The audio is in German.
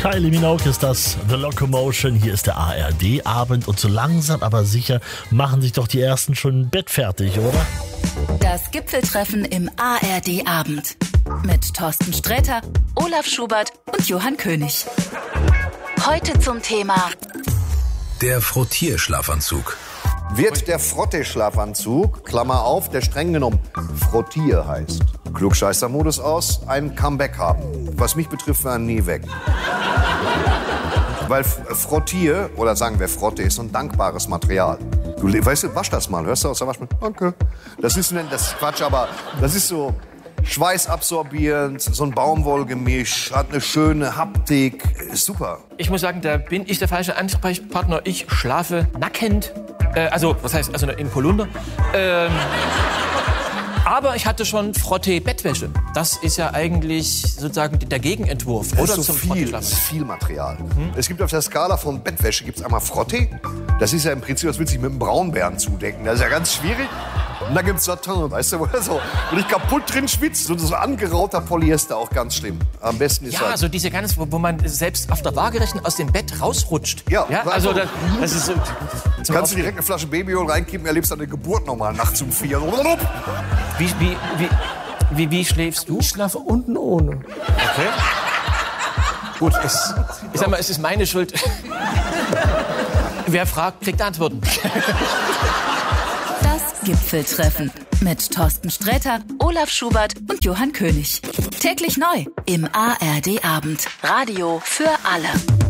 Kylie Minogue ist das, The Locomotion. Hier ist der ARD-Abend und so langsam aber sicher machen sich doch die Ersten schon Bett fertig, oder? Das Gipfeltreffen im ARD-Abend mit Thorsten Sträter, Olaf Schubert und Johann König. Heute zum Thema der Frottierschlafanzug. Wird der Frottee-Schlafanzug, Klammer auf, der streng genommen Frottier heißt, Klugscheißer-Modus aus, ein Comeback haben? Was mich betrifft, war nie weg. Weil Frottier, oder sagen wir Frotte, ist so ein dankbares Material. Du weißt du, wasch das mal, hörst du aus der Waschmaschine? Danke. Das ist Quatsch, aber das ist so schweißabsorbierend, so ein Baumwollgemisch, hat eine schöne Haptik, ist super. Ich muss sagen, da bin ich der falsche Ansprechpartner. Ich schlafe nackend. Also in Polunder. Aber ich hatte schon Frottee-Bettwäsche. Das ist ja eigentlich sozusagen der Gegenentwurf. Das oder ist so zum das ist viel Material. Es gibt auf der Skala von Bettwäsche gibt's einmal Frottee. Das ist ja im Prinzip, das will sich mit einem Braunbären zudecken. Das ist ja ganz schwierig. Und dann gibt's Satin, weißt du, wo ich kaputt drin schwitzt. Und so angerauter Polyester, auch ganz schlimm. Am besten ist ja, so diese ganz, wo man selbst auf der Waagerechten aus dem Bett rausrutscht. Ja, also das ist so. Kannst du direkt eine Flasche Babyöl reinkippen, erlebst deine Geburt nochmal nachts um 4. Wie schläfst du? Ich schlafe unten ohne. Okay. Gut, ich sag mal, es ist meine Schuld. Wer fragt, kriegt Antworten. das Gipfeltreffen mit Thorsten Sträter, Olaf Schubert und Johann König. Täglich neu im ARD-Abend. Radio für alle.